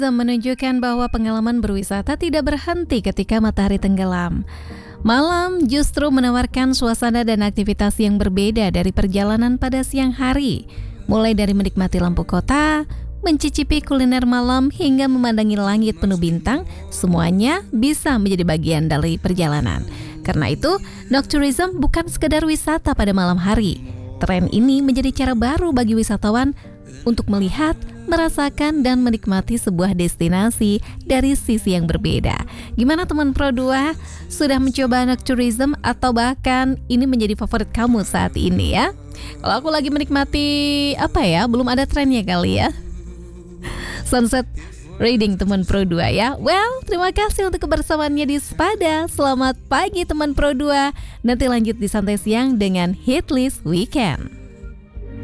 menunjukkan bahwa pengalaman berwisata tidak berhenti ketika matahari tenggelam. Malam justru menawarkan suasana dan aktivitas yang berbeda dari perjalanan pada siang hari. Mulai dari menikmati lampu kota, mencicipi kuliner malam, hingga memandangi langit penuh bintang, semuanya bisa menjadi bagian dari perjalanan. Karena itu, noctourism bukan sekedar wisata pada malam hari. Tren ini menjadi cara baru bagi wisatawan untuk melihat, merasakan, dan menikmati sebuah destinasi dari sisi yang berbeda. Gimana teman Pro 2? Sudah mencoba noctourism atau bahkan ini menjadi favorit kamu saat ini ya? Kalau aku lagi menikmati belum ada trennya kali ya. Sunset reading teman Pro 2 ya. Well, terima kasih untuk kebersamaannya di Sepada. Selamat pagi teman Pro 2. Nanti lanjut di Santai Siang dengan Hitlist Weekend.